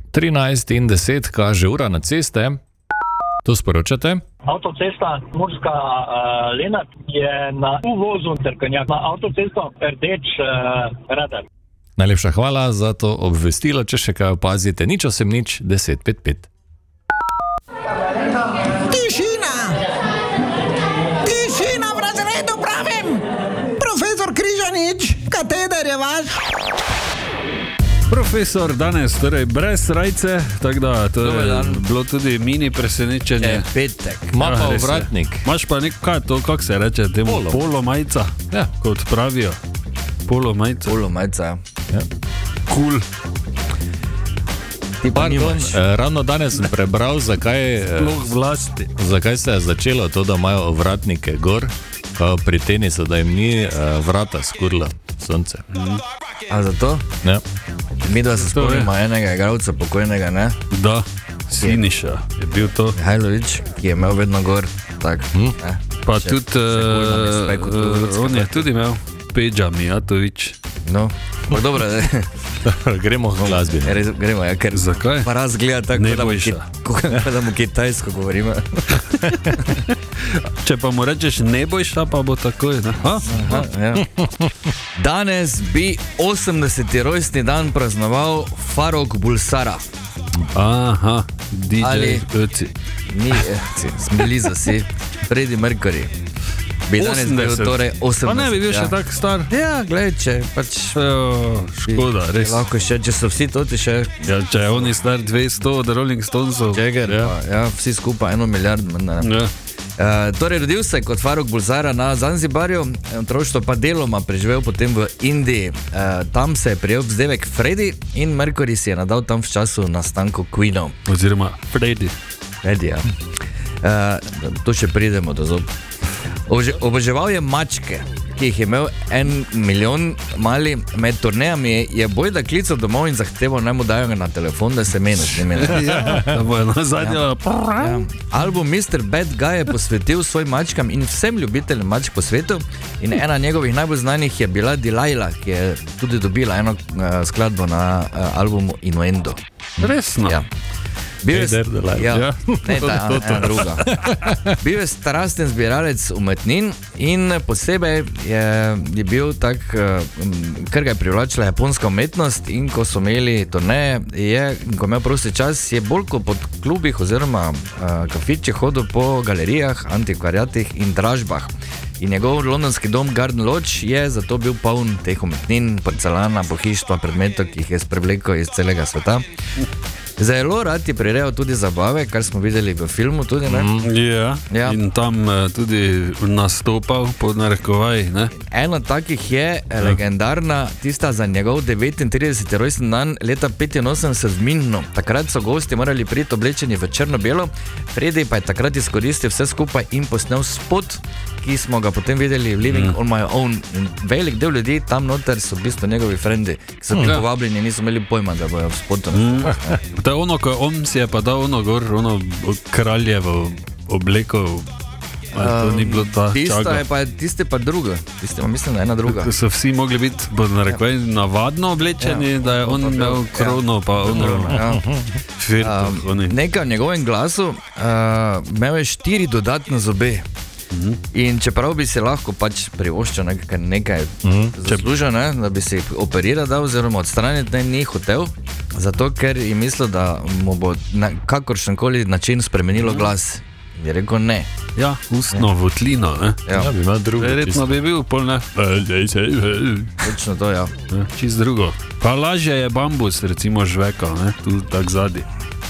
13 in 10 kaže ura na ceste. To sporočate? Avtocesta Murska Lenart je na uvozu Trkanja na avtocesto rdeč radar. Najlepša hvala za to obvestilo. Če še kaj opazite, nič 8 nič 10 5 5. Tišina! Tišina v razredu pravim! Profesor Križanič, kateder je vaš? Profesor danes, torej brez rajce, tako da to je bilo tudi mini presenečenje. Petek. Ma pa ovratnik. Imaš pa nekaj to, kako se reče, temu polo majca, kot pravijo. Polo majca. Polo majca, ja. Cool. Pardon, ravno danes sem prebral, zakaj se je začelo to, da imajo ovratnike gor, kao pri tenisu, da jim ni vrata skurlo sonce. A zato? Ja. Mi da se spomnimo enega igralca pokojnega, ne? Da, Siniša je bil to. Hajlović, ki je imel vedno gor, tak. Pa tudi, on je tudi imel Peđa Mijatović. No, pa dobro, gremo v glasbi. Gremo, ja, ker zakaj? Pa razgleda tako, da mu kitajsko govorimo. Če pa mu rečeš Nebojša, pa bo takoj, ne? Ja. Danes bi 80. rojstni dan praznoval Farrokh Bulsara. Aha, DJ Öci. Ni Öci, Smeliza si, Freddie Mercury. Bi danes bil torej 80. Pa ne bi bil še tak star. Ja, gledaj, če pač... Škoda, res. Lahko še, če so vsi toti še... Ja, če je oni star 200 od Rolling Stonesov. Jagger, ja, vsi skupaj 1 milijard. Ja. Torej, rodil se kot Farrokh Bulsara na Zanzibarju, otroštvo pa deloma preživel potem v Indiji. Tam se je prijel vzdevek Freddie in Mercury si je nadal tam v času nastanku Queenov. Oziroma Freddie. Freddie, ja. To še pridemo do zob. Oboževal je mačke, ki jih je imel 1 milijon mali. Med turnejami je bojda klical domov in zahteval, naj mu dajo na telefon, da se meni snime. Da bo eno zadnjo. Album Mr. Bad Guy je posvetil svojim mačkam in vsem ljubiteljem mačk po svetu. In ena njegovih najbolj znanih je bila Delilah, ki je tudi dobila eno skladbo na albumu Innuendo. Resno? Ja. Bil je strasten zbiralec umetnin in posebej je bil tak, ker ga je privlačila japonska umetnost, in ko so imeli turneje, ko imel prosti čas, je bolj kot po klubih oziroma kafičih hodil po galerijah, antikvariatih in dražbah. In njegov londonski dom Garden Lodge je zato bil poln teh umetnin, porcelana, pohištva, predmetov, ki jih je sprevlekel iz celega sveta. Zelo rad je prirejal tudi zabave, kar smo videli v filmu tudi, ne? Ja, in tam tudi nastopal pod narekovaj, ne? Ena takih je legendarna, tista za njegov 39. rojstni dan leta 85 v Münchnu. Takrat so gosti morali priti oblečeni v črno-belo, Freddie pa je takrat izkoristil vse skupaj in posnel spot, ki smo ga potem videli v Living on My Own. In velik del ljudi tam noter so v bistvu njegovi frendi, ki so bili povabljeni, niso imeli pojma, da bojo v spotu. To je ono, ko on si je pa dal ono gor, ono kraljevo obleko. To ni bilo ta čaga. Tiste pa druga. Tiste pa mislim, da ena druga. So vsi mogli biti, bodo narekovaj, navadno oblečeni, da je on imel krono, pa ono firto. Nekaj v njegovem glasu, imel je 4 dodatne zobe. In čeprav bi se lahko pač privoščil nekaj zaslužil, da bi se operiral dal oziroma odstraniti, ni hotel, zato ker je mislil, da mu bo na kakršenkoli način spremenilo glas. Je rekel ne. Ja, ustno votlino, ne? Ja, bi imel drugo. Verjetno bi bil pol, ne? Točno to, ja. Čist drugo. Pa lažje je bambus, recimo žvekal, ne? Tu tak zadi.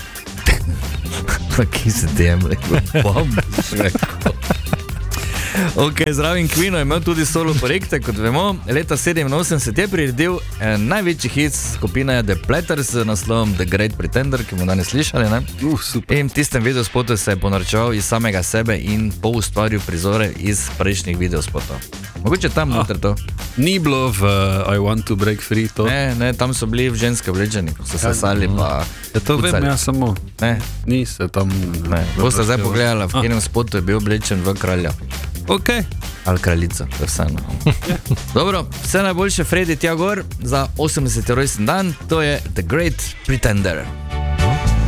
Pa ki se tem rekel, bambus žvekal. Ok, zraven Queenov je imel tudi solo projekte, kot vemo. Leta 87 je priredil največji hit skupine The Platters z naslovom The Great Pretender, ki bomo danes slišali, ne? Super. In v tistem videospotu se je ponorčeval iz samega sebe in poustvaril prizore iz prejšnjih videospotov. Mogoče tam noter to. Ni bilo v I Want to Break Free to? Ne, tam so bili v ženske oblečeni, ko so se sali pa to vem, ja samo. Ne. Ni se tam... Ne, bo sta zdaj pogledala, v katerem spotu je bil oblečen v kralja. Ok. Ali kraljica, to je vseeno. Dobro, vse najboljše Freddie tja gor za 80. rojstni dan, to je The Great Pretender.